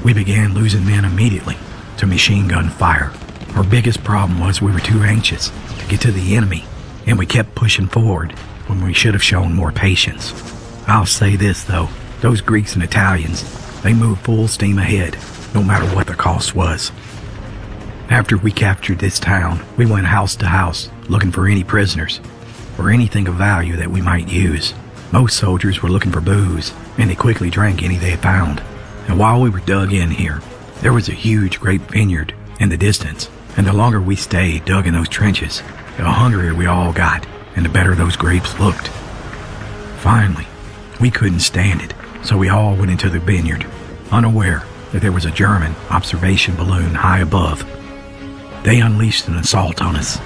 We began losing men immediately to machine gun fire. Our biggest problem was we were too anxious to get to the enemy, and we kept pushing forward when we should have shown more patience. I'll say this, though. Those Greeks and Italians, they moved full steam ahead, no matter what the cost was. After we captured this town, we went house to house looking for any prisoners or anything of value that we might use. Most soldiers were looking for booze, and they quickly drank any they found. And while we were dug in here, there was a huge grape vineyard in the distance, and the longer we stayed dug in those trenches, the hungrier we all got, and the better those grapes looked. Finally, we couldn't stand it, so we all went into the vineyard, unaware that there was a German observation balloon high above. They unleashed an assault on us,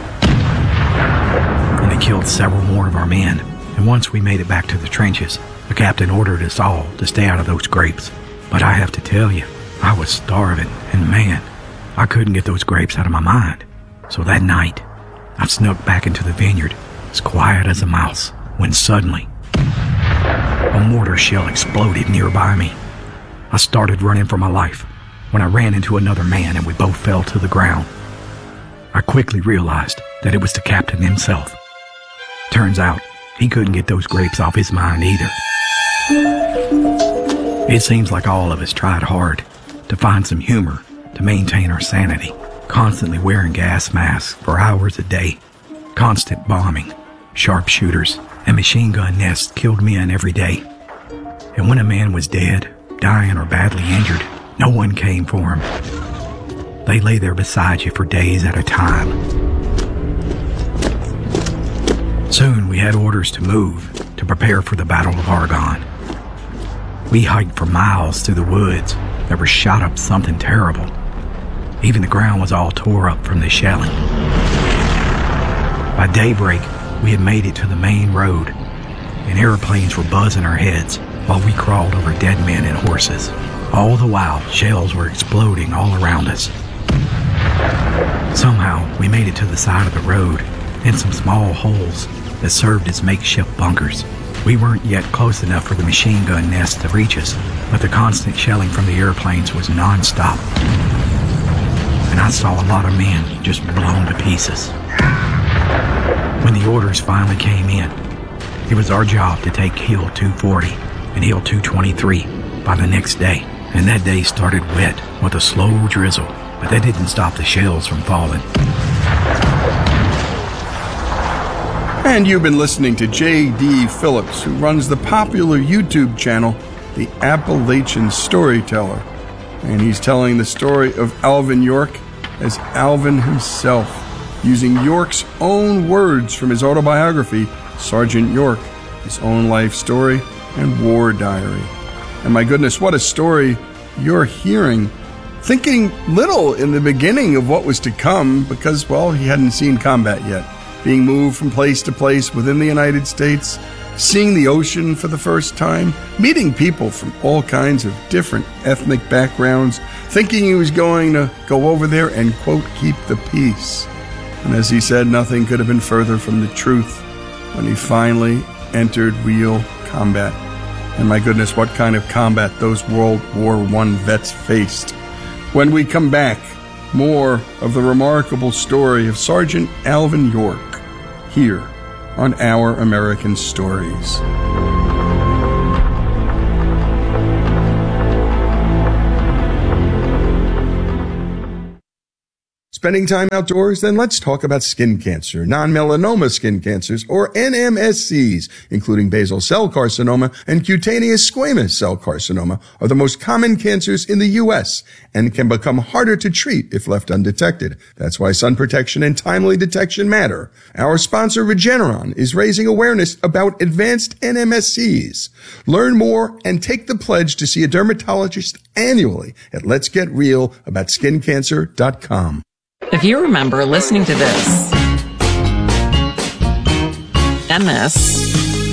and they killed several more of our men. And once we made it back to the trenches, the captain ordered us all to stay out of those grapes. But I have to tell you, I was starving, and man, I couldn't get those grapes out of my mind. So that night, I snuck back into the vineyard, as quiet as a mouse, when suddenly, a mortar shell exploded nearby me. I started running for my life when I ran into another man and we both fell to the ground. I quickly realized that it was the captain himself. Turns out, he couldn't get those grapes off his mind either. It seems like all of us tried hard to find some humor to maintain our sanity, constantly wearing gas masks for hours a day. Constant bombing, sharpshooters, and machine gun nests killed men every day. And when a man was dead, dying, or badly injured, no one came for him. They lay there beside you for days at a time. Soon we had orders to move to prepare for the Battle of Argonne. We hiked for miles through the woods that were shot up something terrible. Even the ground was all tore up from the shelling. By daybreak, we had made it to the main road, and airplanes were buzzing our heads while we crawled over dead men and horses. All the while, shells were exploding all around us. Somehow, we made it to the side of the road and some small holes that served as makeshift bunkers. We weren't yet close enough for the machine gun nest to reach us, but the constant shelling from the airplanes was non-stop. And I saw a lot of men just blown to pieces. When the orders finally came in, it was our job to take Hill 240 and Hill 223 by the next day. And that day started wet with a slow drizzle, but that didn't stop the shells from falling. And you've been listening to J.D. Phillips, who runs the popular YouTube channel, The Appalachian Storyteller. And he's telling the story of Alvin York as Alvin himself, using York's own words from his autobiography, Sergeant York, his own life story and war diary. And my goodness, what a story you're hearing. Thinking little in the beginning of what was to come because, well, he hadn't seen combat yet. Being moved from place to place within the United States, seeing the ocean for the first time, meeting people from all kinds of different ethnic backgrounds, thinking he was going to go over there and, quote, keep the peace. And as he said, nothing could have been further from the truth when he finally entered real combat. And my goodness, what kind of combat those World War I vets faced. When we come back, more of the remarkable story of Sergeant Alvin York here on Our American Stories. Spending time outdoors? Then let's talk about skin cancer. Non-melanoma skin cancers, or NMSCs, including basal cell carcinoma and cutaneous squamous cell carcinoma, are the most common cancers in the U.S. and can become harder to treat if left undetected. That's why sun protection and timely detection matter. Our sponsor, Regeneron, is raising awareness about advanced NMSCs. Learn more and take the pledge to see a dermatologist annually at letsgetrealaboutSkinCancer.com. If you remember listening to this, and this,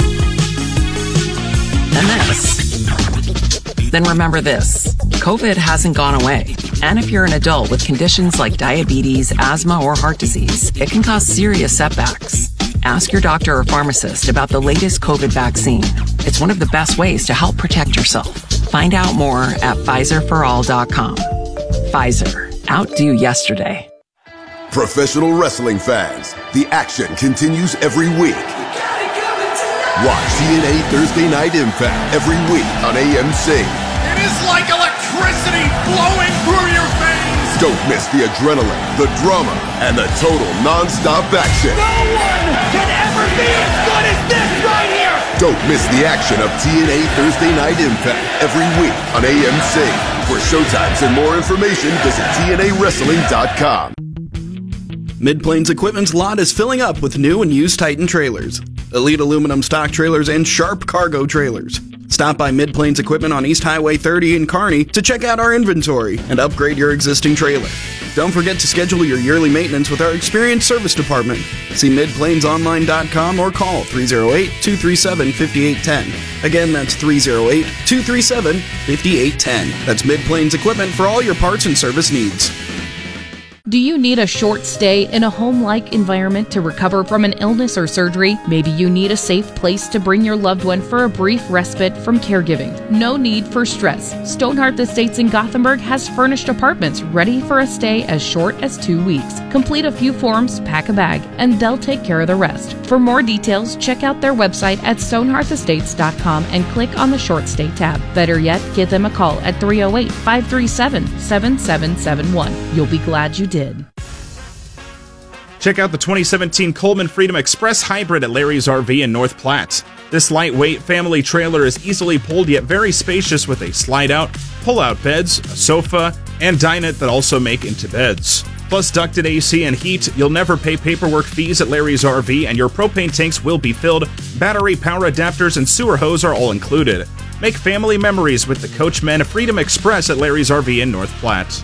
then remember this. COVID hasn't gone away. And if you're an adult with conditions like diabetes, asthma, or heart disease, it can cause serious setbacks. Ask your doctor or pharmacist about the latest COVID vaccine. It's one of the best ways to help protect yourself. Find out more at PfizerForAll.com. Pfizer. Outdo yesterday. Professional wrestling fans, the action continues every week. Watch TNA Thursday Night Impact every week on AMC. It is like electricity flowing through your veins. Don't miss the adrenaline, the drama, and the total non-stop action. No one can ever be as good as this right here. Don't miss the action of TNA Thursday Night Impact every week on AMC. For showtimes and more information, visit TNAWrestling.com. Mid-Plains Equipment's lot is filling up with new and used Titan trailers, Elite aluminum stock trailers, and Sharp cargo trailers. Stop by Mid-Plains Equipment on East Highway 30 in Kearney to check out our inventory and upgrade your existing trailer. Don't forget to schedule your yearly maintenance with our experienced service department. See midplainsonline.com or call 308-237-5810. Again, that's 308-237-5810. That's Mid-Plains Equipment for all your parts and service needs. Do you need a short stay in a home-like environment to recover from an illness or surgery? Maybe you need a safe place to bring your loved one for a brief respite from caregiving. No need for stress. Stonehearth Estates in Gothenburg has furnished apartments ready for a stay as short as 2 weeks. Complete a few forms, pack a bag, and they'll take care of the rest. For more details, check out their website at stonehearthestates.com and click on the short stay tab. Better yet, give them a call at 308-537-7771. You'll be glad you did. Check out the 2017 Coleman Freedom Express Hybrid at Larry's RV in North Platte. This lightweight family trailer is easily pulled yet very spacious with a slide-out, pull-out beds, a sofa, and dinette that also make into beds. Plus ducted AC and heat, you'll never pay paperwork fees at Larry's RV, and your propane tanks will be filled. Battery, power adapters, and sewer hose are all included. Make family memories with the Coachmen Freedom Express at Larry's RV in North Platte.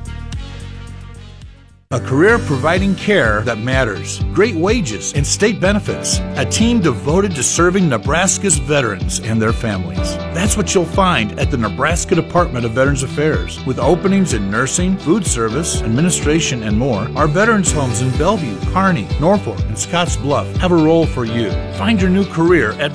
A career providing care that matters, great wages, and state benefits. A team devoted to serving Nebraska's veterans and their families. That's what you'll find at the Nebraska Department of Veterans Affairs. With openings in nursing, food service, administration, and more, our veterans homes in Bellevue, Kearney, Norfolk, and Scotts Bluff have a role for you. Find your new career at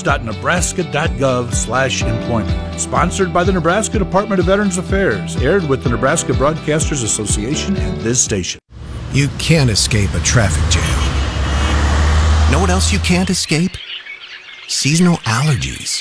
veterans.nebraska.gov/employment. Sponsored by the Nebraska Department of Veterans Affairs. Aired with the Nebraska Broadcasters Association and this station. You can't escape a traffic jam. Know what else you can't escape? Seasonal allergies.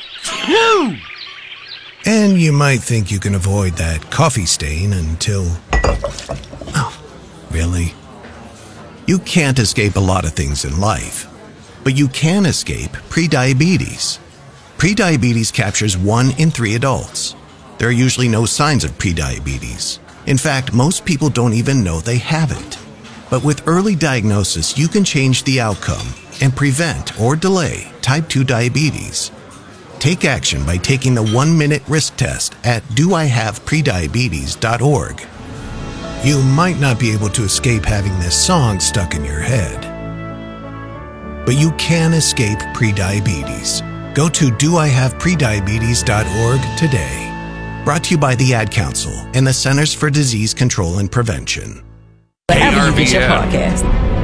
And you might think you can avoid that coffee stain until... Oh, really? You can't escape a lot of things in life, but you can escape prediabetes. Prediabetes captures 1 in 3 adults. There are usually no signs of prediabetes. In fact, most people don't even know they have it. But with early diagnosis, you can change the outcome and prevent or delay type 2 diabetes. Take action by taking the 1-minute risk test at doihaveprediabetes.org. You might not be able to escape having this song stuck in your head, but you can escape prediabetes. Go to doihaveprediabetes.org today. Brought to you by the Ad Council and the Centers for Disease Control and Prevention. Wherever you get your podcast.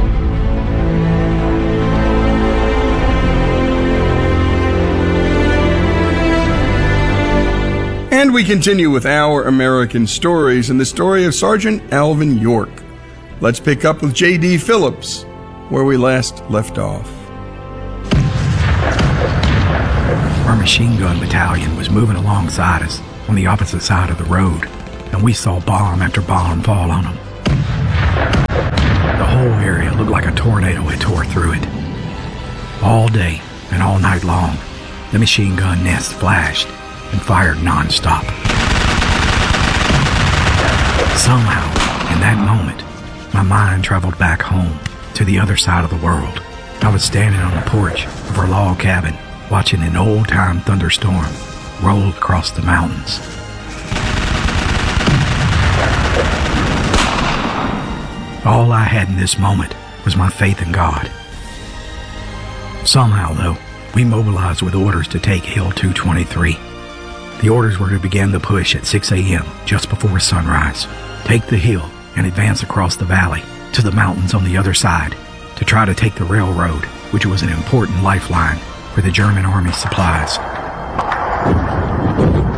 And we continue with Our American Stories and the story of Sergeant Alvin York. Let's pick up with J.D. Phillips, where we last left off. Our machine gun battalion was moving alongside us on the opposite side of the road, and we saw bomb after bomb fall on them. The whole area looked like a tornado had tore through it. All day and all night long, the machine gun nest flashed and fired non-stop. Somehow, in that moment, my mind traveled back home to the other side of the world. I was standing on the porch of our log cabin, watching an old-time thunderstorm roll across the mountains. All I had in this moment was my faith in God. Somehow, though, we mobilized with orders to take Hill 223. The orders were to begin the push at 6 a.m., just before sunrise, take the hill and advance across the valley to the mountains on the other side to try to take the railroad, which was an important lifeline for the German army supplies.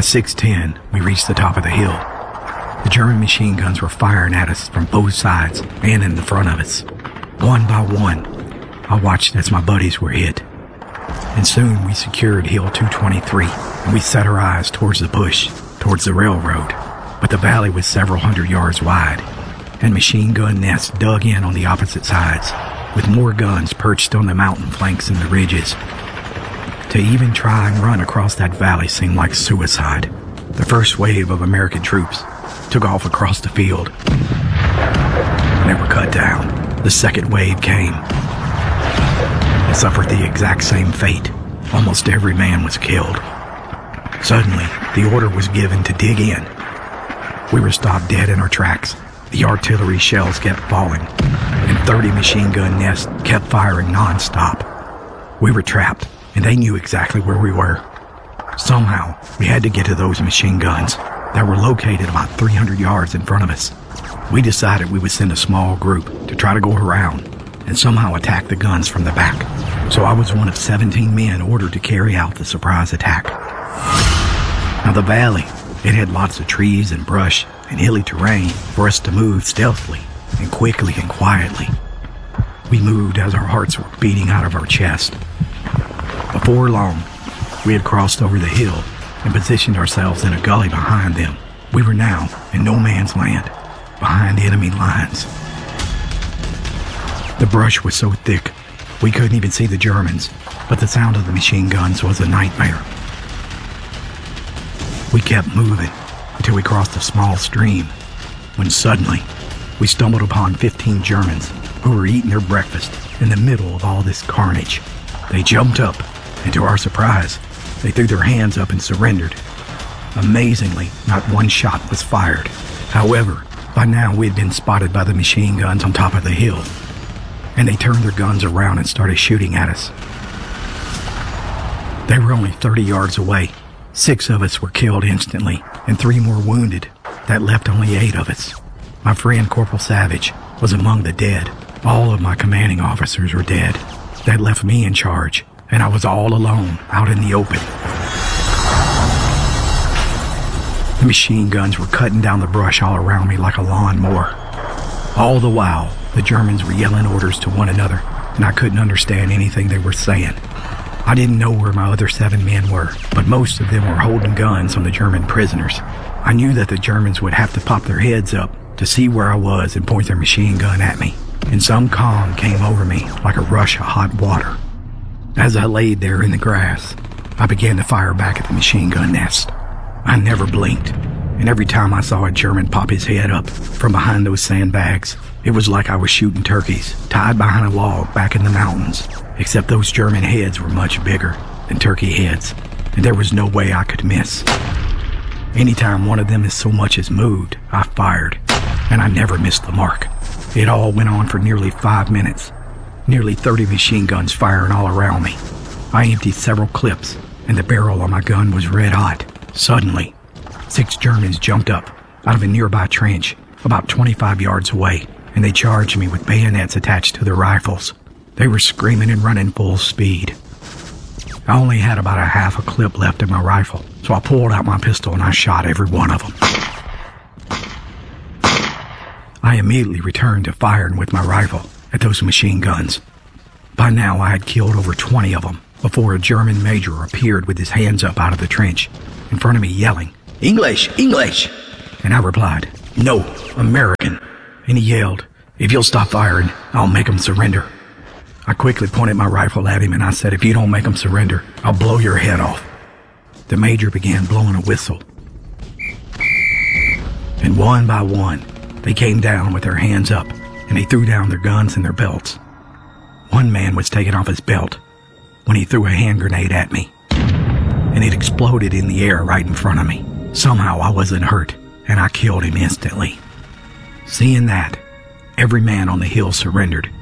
6:10, we reached the top of the hill. The German machine guns were firing at us from both sides and in the front of us. One by one, I watched as my buddies were hit. And soon we secured Hill 223, and we set our eyes towards the bush, towards the railroad. But the valley was several hundred yards wide, and machine gun nests dug in on the opposite sides, with more guns perched on the mountain flanks and the ridges. To even try and run across that valley seemed like suicide. The first wave of American troops took off across the field. They were cut down. The second wave came. They suffered the exact same fate. Almost every man was killed. Suddenly, the order was given to dig in. We were stopped dead in our tracks. The artillery shells kept falling, and 30 machine gun nests kept firing non-stop. We were trapped, and they knew exactly where we were. Somehow, we had to get to those machine guns that were located about 300 yards in front of us. We decided we would send a small group to try to go around and somehow attack the guns from the back. So I was one of 17 men ordered to carry out the surprise attack. Now the valley, it had lots of trees and brush and hilly terrain for us to move stealthily and quickly and quietly. We moved as our hearts were beating out of our chest. Before long, we had crossed over the hill and positioned ourselves in a gully behind them. We were now in no man's land, behind the enemy lines. The brush was so thick, we couldn't even see the Germans, but the sound of the machine guns was a nightmare. We kept moving until we crossed a small stream, when suddenly we stumbled upon 15 Germans who were eating their breakfast in the middle of all this carnage. They jumped up, and to our surprise, they threw their hands up and surrendered. Amazingly, not one shot was fired. However, by now we had been spotted by the machine guns on top of the hill, and they turned their guns around and started shooting at us. They were only 30 yards away. 6 of us were killed instantly, and 3 more wounded. That left only 8 of us. My friend Corporal Savage was among the dead. All of my commanding officers were dead. That left me in charge, and I was all alone out in the open. The machine guns were cutting down the brush all around me like a lawnmower. All the while, the Germans were yelling orders to one another, and I couldn't understand anything they were saying. I didn't know where my other 7 men were, but most of them were holding guns on the German prisoners. I knew that the Germans would have to pop their heads up to see where I was and point their machine gun at me, and some calm came over me like a rush of hot water. As I laid there in the grass, I began to fire back at the machine gun nest. I never blinked, and every time I saw a German pop his head up from behind those sandbags, it was like I was shooting turkeys tied behind a log back in the mountains, except those German heads were much bigger than turkey heads, and there was no way I could miss. Anytime one of them as so much as moved, I fired, and I never missed the mark. It all went on for nearly 5 minutes, nearly 30 machine guns firing all around me. I emptied several clips, and the barrel on my gun was red hot. Suddenly, 6 Germans jumped up out of a nearby trench about 25 yards away, and they charged me with bayonets attached to their rifles. They were screaming and running full speed. I only had about a half a clip left in my rifle, so I pulled out my pistol and I shot every one of them. I immediately returned to firing with my rifle at those machine guns. By now I had killed over 20 of them before a German major appeared with his hands up out of the trench in front of me yelling, "English! English!" And I replied, "No, American." And he yelled, "If you'll stop firing, I'll make them surrender." I quickly pointed my rifle at him and I said, "If you don't make them surrender, I'll blow your head off." The major began blowing a whistle. And one by one, they came down with their hands up and they threw down their guns and their belts. One man was taking off his belt when he threw a hand grenade at me, and it exploded in the air right in front of me. Somehow I wasn't hurt, and I killed him instantly. Seeing that, every man on the hill surrendered,